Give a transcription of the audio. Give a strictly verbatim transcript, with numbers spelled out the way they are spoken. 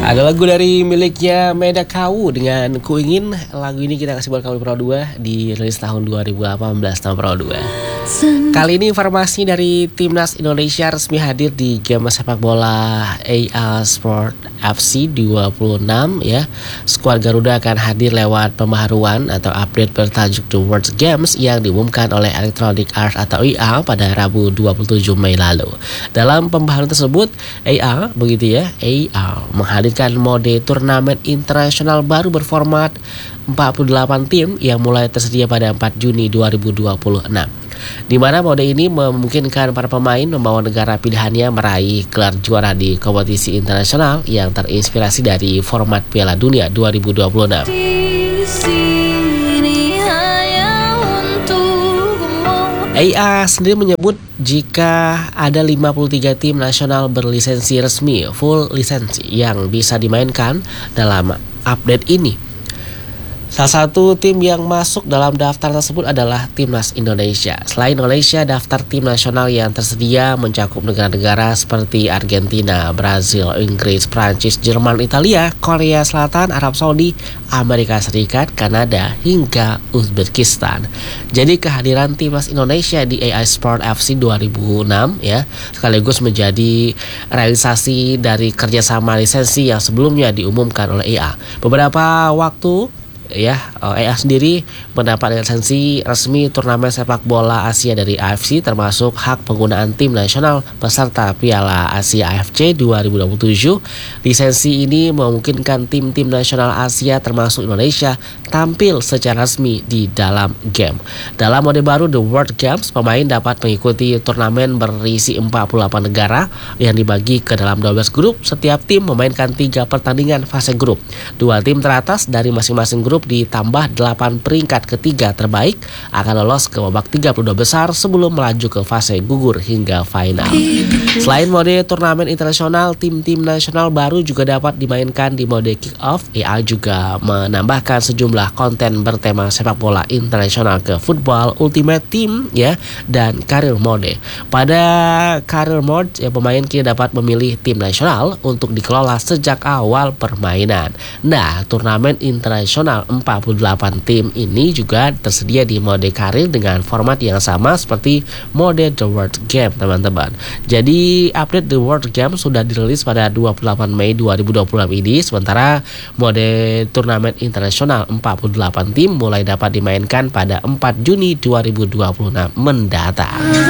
Ada lagu dari miliknya Meda Kawu dengan Ku Ingin. Lagu ini kita kasih buat kamu Pro dua di rilis tahun dua ribu delapan belas tahun Pro dua. Kali ini informasi dari Timnas Indonesia resmi hadir di game sepak bola A I Sport F C dua puluh enam ya. Skuad Garuda akan hadir lewat pembaharuan atau update bertajuk The World Games yang diumumkan oleh Electronic Arts atau E A pada Rabu dua puluh tujuh Mei lalu. Dalam pembaharuan tersebut, E A begitu ya, E A menghadirkan mode turnamen internasional baru berformat empat puluh delapan tim yang mulai tersedia pada empat Juni dua ribu dua puluh enam. Di mana mode ini memungkinkan para pemain membawa negara pilihannya meraih gelar juara di kompetisi internasional yang terinspirasi dari format Piala Dunia dua ribu dua puluh enam. A I sendiri menyebut jika ada lima puluh tiga tim nasional berlisensi resmi full lisensi yang bisa dimainkan dalam update ini. Salah satu tim yang masuk dalam daftar tersebut adalah Timnas Indonesia. Selain Indonesia, daftar tim nasional yang tersedia mencakup negara-negara seperti Argentina, Brazil, Inggris, Prancis, Jerman, Italia, Korea Selatan, Arab Saudi, Amerika Serikat, Kanada, hingga Uzbekistan. Jadi kehadiran Timnas Indonesia di A I Sport F C dua ribu enam ya sekaligus menjadi realisasi dari kerjasama lisensi yang sebelumnya diumumkan oleh A I. Beberapa waktu ya, A I sendiri mendapat lisensi resmi turnamen sepak bola Asia dari A F C termasuk hak penggunaan tim nasional peserta Piala Asia A F C dua ribu dua puluh tujuh. Lisensi ini memungkinkan tim-tim nasional Asia termasuk Indonesia tampil secara resmi di dalam game. Dalam mode baru The World Games, pemain dapat mengikuti turnamen berisi empat puluh delapan negara yang dibagi ke dalam dua belas grup. Setiap tim memainkan tiga pertandingan fase grup. Dua tim teratas dari masing-masing grup ditambah delapan peringkat ketiga terbaik akan lolos ke babak tiga puluh dua besar sebelum melaju ke fase gugur hingga final. Selain mode turnamen internasional, tim-tim nasional baru juga dapat dimainkan di mode kick-off. A I juga menambahkan sejumlah konten bertema sepak bola internasional ke Football Ultimate Team ya dan Career Mode. Pada Career Mode, ya, pemain kini dapat memilih tim nasional untuk dikelola sejak awal permainan. Nah, turnamen internasional empat puluh delapan tim ini juga tersedia di mode karir dengan format yang sama seperti mode The World Game, teman-teman. Jadi update The World Game sudah dirilis pada dua puluh delapan Mei dua ribu dua puluh enam ini, sementara mode turnamen internasional empat puluh delapan tim mulai dapat dimainkan pada empat Juni dua ribu dua puluh enam mendatang.